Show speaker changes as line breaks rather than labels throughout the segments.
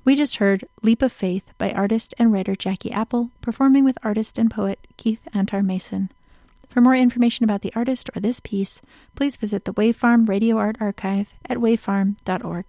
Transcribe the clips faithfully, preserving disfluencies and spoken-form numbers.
We just heard Leap of Faith by artist and writer Jackie Apple, performing with artist and poet Keith Antar Mason. For more information about the artist or this piece, please visit the Wavefarm Radio Art Archive at wavefarm dot org.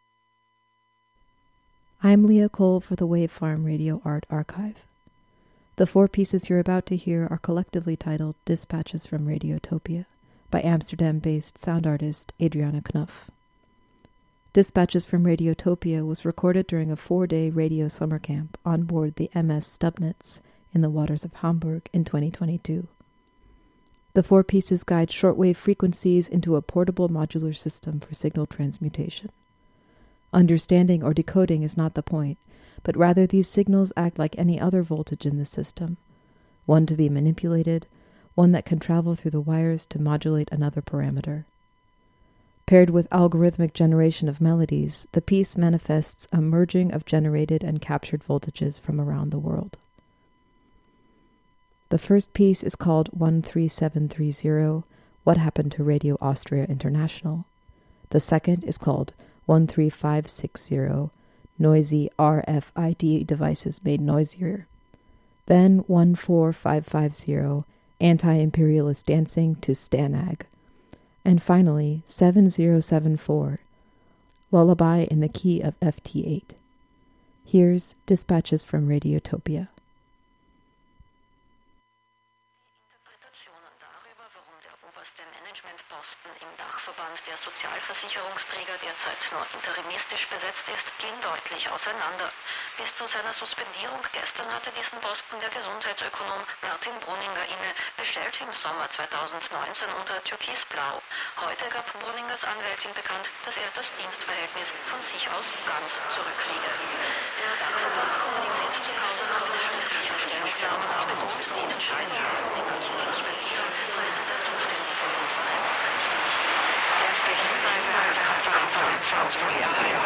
I'm Leah Cole for the Wavefarm Radio Art Archive. The four pieces you're about to hear are collectively titled Dispatches from Radiotopia by Amsterdam-based sound artist Adriana Knuff. Dispatches from Radiotopia was recorded during a four-day radio summer camp on board the M S Stubnitz in the waters of Hamburg in twenty twenty-two. The four pieces guide shortwave frequencies into a portable modular system for signal transmutation. Understanding or decoding is not the point, but rather these signals act like any other voltage in the system, one to be manipulated, one that can travel through the wires to modulate another parameter. Paired with algorithmic generation of melodies, the piece manifests a merging of generated and captured voltages from around the world. The first piece is called one three seven three zero, What Happened to Radio Austria International. The second is called one three five six zero, Noisy R F I D Devices Made Noisier. Then one four five five zero, Anti-Imperialist Dancing to Stanag. And finally, seven zero seven four, Lullaby in the Key of F T eight. Here's Dispatches from Radiotopia.
Der Sozialversicherungsträger derzeit nur interimistisch besetzt ist, gehen deutlich auseinander. Bis zu seiner Suspendierung gestern hatte diesen Posten der Gesundheitsökonom Martin Brunninger inne, bestellt im Sommer zweitausendneunzehn unter Türkisblau. Heute gab Brunningers Anwältin bekannt, dass er das Dienstverhältnis von sich aus ganz zurücklege. Der Dachverband kommuniziert zur Causa nach der schriftlichen Stellungnahme und betont, die Entscheidung, Brunninger zu suspendieren, sei der zuständigen Verein. Sounds pretty high.